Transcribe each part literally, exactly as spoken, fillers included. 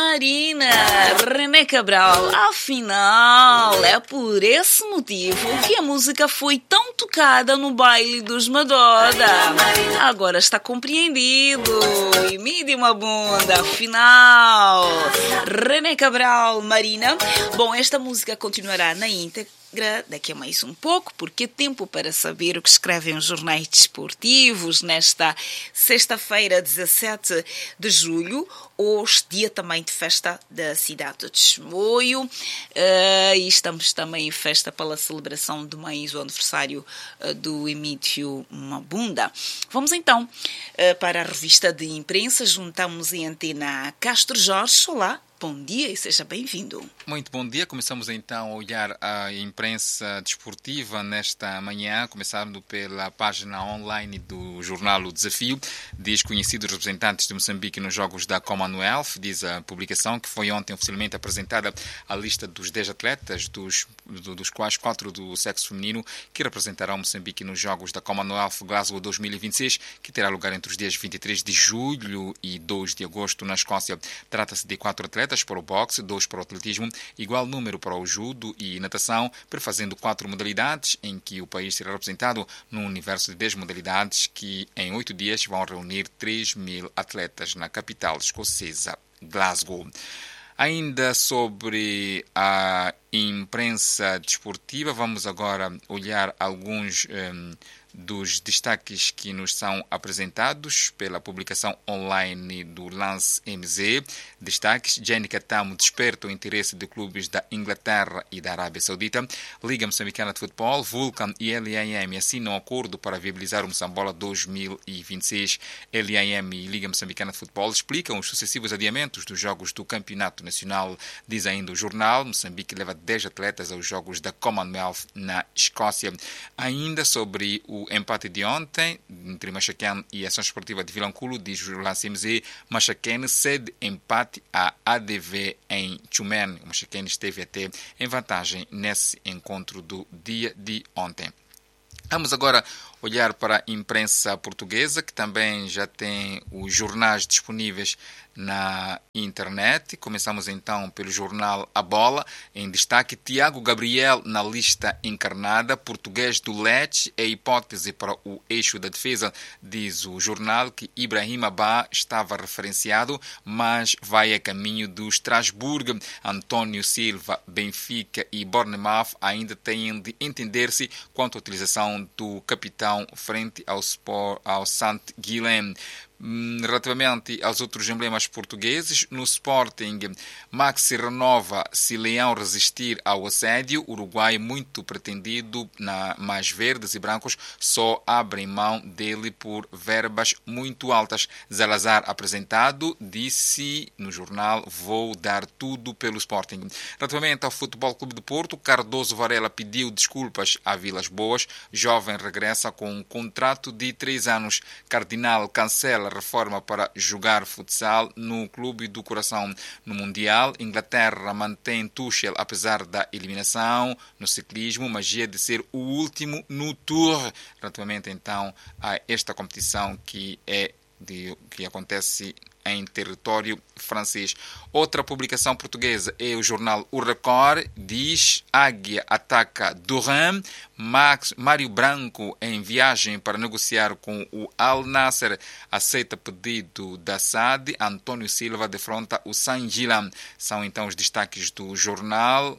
Marina, René Cabral. Afinal, é por esse motivo que a música foi tão tocada no baile dos Madoda. Agora está compreendido. E mide uma bunda. Afinal, René Cabral, Marina. Bom, esta música continuará na íntegra daqui a mais um pouco, porque é tempo para saber o que escrevem os jornais desportivos nesta sexta-feira, dezassete de julho, hoje dia também de festa da cidade de Chimoio, uh, e estamos também em festa pela celebração de mais o aniversário uh, do Emílio Mabunda. Vamos então uh, para a revista de imprensa, juntamos em antena Castro Jorge. Olá, bom dia e seja bem-vindo. Muito bom dia. Começamos então a olhar a imprensa desportiva nesta manhã, começando pela página online do jornal O Desafio. Diz conhecidos representantes de Moçambique nos Jogos da Commonwealth, diz a publicação, que foi ontem oficialmente apresentada a lista dos dez atletas, dos, dos quais quatro do sexo feminino, que representarão Moçambique nos Jogos da Commonwealth Glasgow dois mil e vinte e seis, que terá lugar entre os dias vinte e três de julho e dois de agosto na Escócia. Trata-se de quatro atletas para o boxe, dois para o atletismo, igual número para o judo e natação, prefazendo quatro modalidades em que o país será representado num universo de dez modalidades que em oito dias vão reunir três mil atletas na capital escocesa, Glasgow. Ainda sobre a imprensa desportiva, vamos agora olhar alguns um, dos destaques que nos são apresentados pela publicação online do Lance M Z. Destaques: Jenica Tamo desperta o interesse de clubes da Inglaterra e da Arábia Saudita. Liga Moçambicana de Futebol, Vulcan e L A M assinam acordo para viabilizar o Moçambola dois mil e vinte e seis. L A M e Liga Moçambicana de Futebol explicam os sucessivos adiamentos dos jogos do Campeonato Nacional. Diz ainda o jornal, Moçambique leva dez atletas aos jogos da Commonwealth na Escócia. Ainda sobre o empate de ontem entre Machaquene e a Ação Esportiva de Vilanculo, diz o Lance M Z, Machaquene cede empate à A D V em Chumene. O Machaquene esteve até em vantagem nesse encontro do dia de ontem. Vamos agora olhar para a imprensa portuguesa, que também já tem os jornais disponíveis na internet. Começamos então pelo jornal A Bola. Em destaque, Tiago Gabriel na lista encarnada. Português do Lecce é hipótese para o eixo da defesa. Diz o jornal que Ibrahim Abá estava referenciado, mas vai a caminho do Strasbourg. António Silva, Benfica e Bournemouth ainda têm de entender-se quanto à utilização do capitão frente ao, Sport, ao Saint-Guilhem. Relativamente aos outros emblemas portugueses, no Sporting, Maxi renova se Leão resistir ao assédio. Uruguai, muito pretendido na mais verdes e brancos, só abrem mão dele por verbas muito altas. Salazar, apresentado, disse no jornal: vou dar tudo pelo Sporting. Relativamente ao Futebol Clube de Porto, Cardoso Varela pediu desculpas a Vilas Boas. Jovem regressa com um contrato de três anos. Cardinal cancela reforma para jogar futsal no Clube do Coração. No Mundial, Inglaterra mantém Tuchel apesar da eliminação. No ciclismo, magia de ser o último no Tour. Relativamente então a esta competição que é de, que acontece em território francês. Outra publicação portuguesa é o jornal O Record. Diz: Águia ataca Duran. Max, Mário Branco, em viagem para negociar com o Al Nasser, aceita pedido da S A D. António Silva defronta o Saint-Gilles. São então os destaques do jornal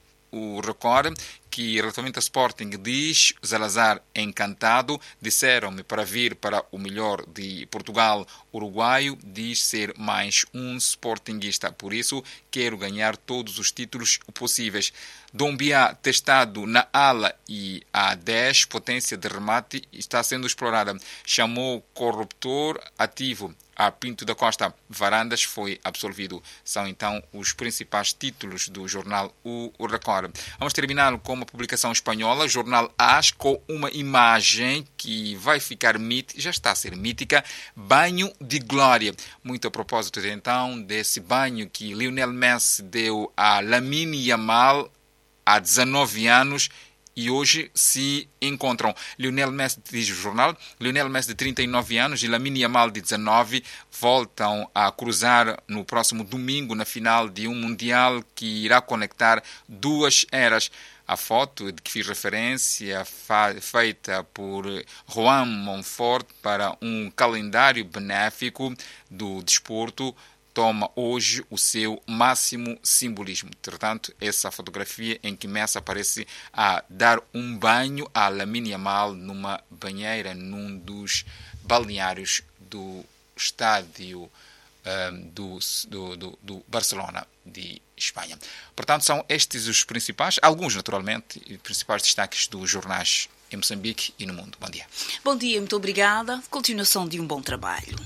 O Record, que relativamente ao Sporting diz: Salazar encantado, disseram-me para vir para o melhor de Portugal. Uruguaio diz ser mais um sportinguista, por isso quero ganhar todos os títulos possíveis. Dombia, testado na ala e a dez, potência de remate está sendo explorada. Chamou corruptor ativo a Pinto da Costa. Varandas foi absolvido. São então os principais títulos do jornal O Record. Vamos terminar com uma publicação espanhola, jornal AS, com uma imagem que vai ficar mítica, já está a ser mítica: banho de glória. Muito a propósito então desse banho que Lionel Messi deu a Lamine Yamal há dezanove anos e hoje se encontram. Lionel Messi, diz o jornal, Lionel Messi de trinta e nove anos e Lamine Yamal de dezanove voltam a cruzar no próximo domingo na final de um Mundial que irá conectar duas eras. A foto de que fiz referência, feita por Juan Monfort para um calendário benéfico do desporto, toma hoje o seu máximo simbolismo. Portanto, essa fotografia em que Messi aparece a dar um banho a Lamine Yamal numa banheira num dos balneários do estádio um, do, do, do, do Barcelona de Espanha. Portanto, são estes os principais, alguns naturalmente, principais destaques dos jornais em Moçambique e no mundo. Bom dia. Bom dia, muito obrigada. Continuação de um bom trabalho.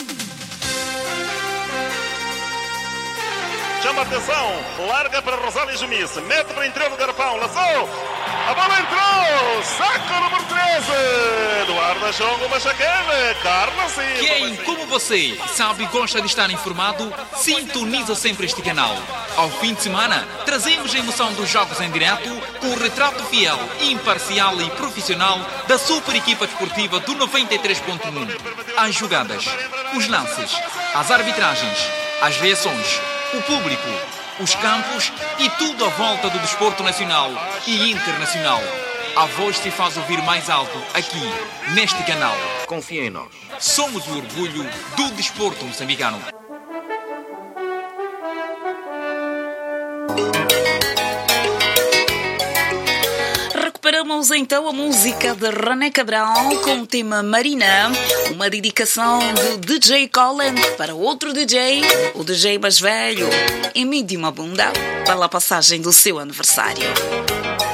Chama atenção, larga para Rosália Jumice, mete para o interior do garrafão, lançou, a bola entrou, saca o número treze, Eduardo Chongo Machacana, Carla Silva. Quem, como você, sabe e gosta de estar informado, sintoniza sempre este canal. Ao fim de semana, trazemos a emoção dos jogos em direto com o retrato fiel, imparcial e profissional da super equipa desportiva do noventa e três ponto um. As jogadas, os lances, as arbitragens, as reações, o público, os campos e tudo à volta do desporto nacional e internacional. A voz se faz ouvir mais alto aqui, neste canal. Confia em nós. Somos o orgulho do desporto moçambicano. Recuperamos então a música de René Cabral com o tema Marina, uma dedicação de D J Colin para outro D J, o D J mais velho, Emílio Mabunda, pela passagem do seu aniversário.